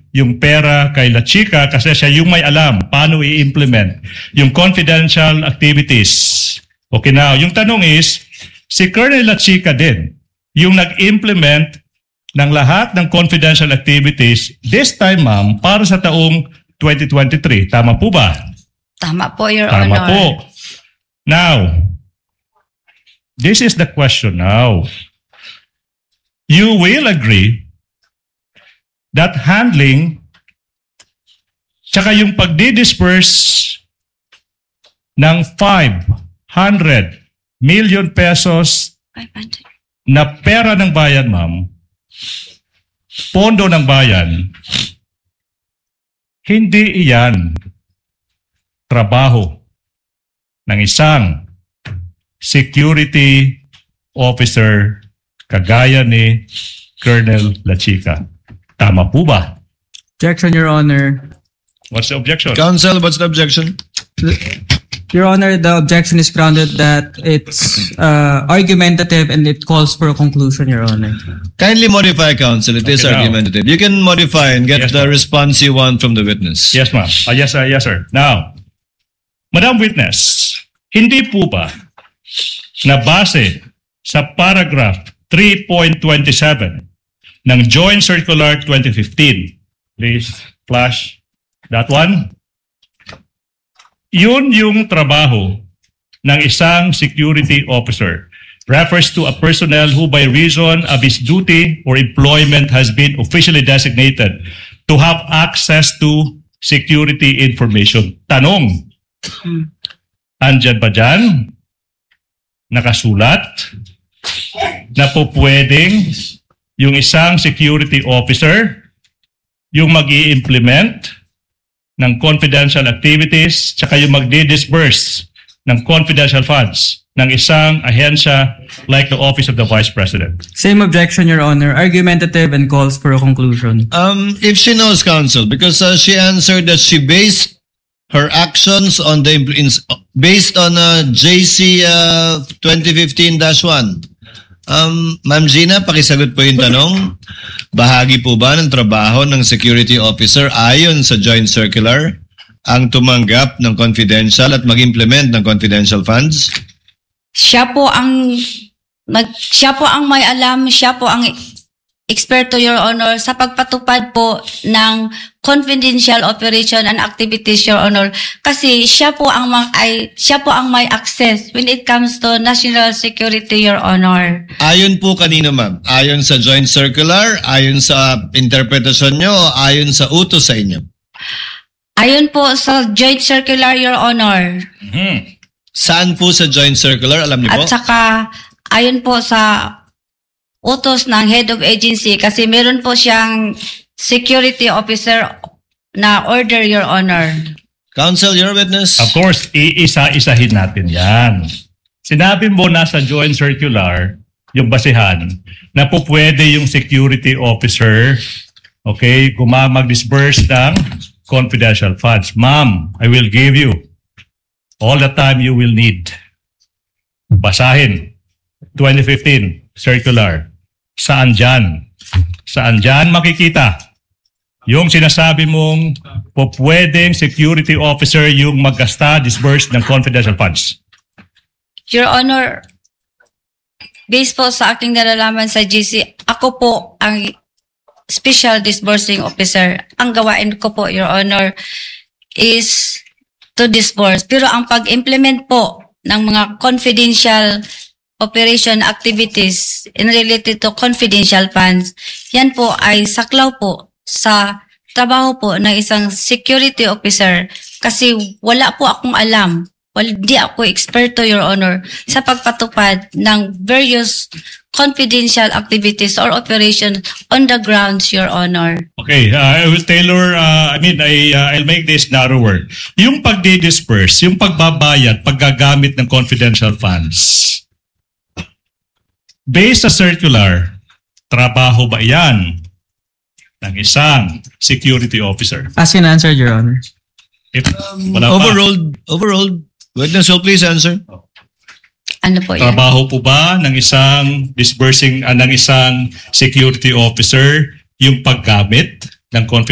yung pera kay La Chica kasi siya yung may alam paano i-implement yung confidential activities. Okay, now, yung tanong is, si Colonel La Chica din, yung nag-implement ng lahat ng confidential activities, this time, ma'am, para sa taong 2023. Tama po ba? Tama po, Your Tama Honor. po. Now, this is the question now. You will agree that handling tsaka yung pagdi-disperse ng 500 million pesos 500. na pera ng bayan, ma'am, pondo ng bayan, hindi iyan trabaho ng isang security officer kagaya ni Colonel La Chica. Tama po ba? Objection, Your Honor. What's the objection? Counsel, what's the objection? Your Honor, the objection is grounded that it's argumentative and it calls for a conclusion, Your Honor. Kindly modify, counsel. It is Okay, now. argumentative. You can modify and get Yes, the ma'am. response you want from the witness. Yes, ma'am. Yes, sir. Now, Madam Witness, hindi po ba na base sa paragraph 3.27 ng Joint Circular 2015, please flash that one. Yun yung trabaho ng isang security officer. Refers to a personnel who by reason of his duty or employment has been officially designated to have access to security information. Tanong, andyan ba dyan? Nakasulat na po pwedeng yung isang security officer yung mag-i-implement ng confidential activities tsaka yung magdi-disburse ng confidential funds ng isang ahensya like the Office of the Vice President. Same objection, Your Honor. Argumentative and calls for a conclusion. If she knows, counsel, because she answered that she based her actions on the based on JC 2015-1. Ma'am Gina, pakisagot po yung tanong. Bahagi po ba ng trabaho ng security officer ayon sa joint circular ang tumanggap ng confidential at mag-implement ng confidential funds? Siya po ang may alam, siya po ang eksperto, Your Honor, sa pagpatupad po ng confidential operation and activities, Your Honor. Kasi siya po ang may access when it comes to national security, Your Honor. Ayon po kanino, ma'am? Ayon sa joint circular, ayon sa interpretasyon nyo, o ayon sa utos sa inyo? Ayon po sa joint circular, Your Honor. Saan po sa joint circular? Alam niyo po? At saka ayon po sa utos ng head of agency kasi meron po siyang security officer na order, Your Honor. Counsel, your witness. Of course, iisa-isahin natin yan. Sinabi mo nasa joint circular, yung basihan, na po pwede yung security officer, okay, mag-disburse ng confidential funds. Ma'am, I will give you all the time you will need. Basahin. 2015 circular. Saan dyan? Saan dyan makikita? Yung sinasabi mong po pwedeng security officer yung maggasta, disburse ng confidential funds. Your Honor, based po sa aking nalalaman sa GC, ako po ang special disbursing officer. Ang gawain ko po, Your Honor, is to disburse. Pero ang pag-implement po ng mga confidential operation activities in related to confidential funds, yan po ay saklaw po sa trabaho po ng isang security officer kasi wala po akong alam, hindi ako eksperto, Your Honor, sa pagpatupad ng various confidential activities or operation on the grounds, Your Honor. Okay, I will tailor, I'll make this narrower. Yung pagdi-disperse, yung pagbabayad, paggagamit ng confidential funds, based sa circular, trabaho ba yan ng isang security officer? As in answered, Your Honor. If wala pa, Overruled. Witness will please answer. Ano po yan? trabaho po ba ng isang ng isang security officer yung paggamit ng confidential